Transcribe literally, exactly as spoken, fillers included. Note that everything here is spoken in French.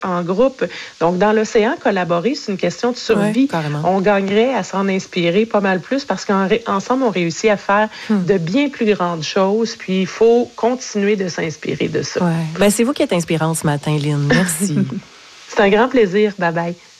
en groupe. Donc, dans l'océan, collaborer, c'est une question de survie. Ouais, on gagnerait à s'en inspirer pas mal plus parce qu'ensemble, on réussit à faire hmm. de bien plus grandes choses. Puis, il faut continuer de s'inspirer de ça. Ouais. Ben, c'est vous qui êtes inspirante ce matin, Lynn. Merci. C'est un grand plaisir. Bye-bye.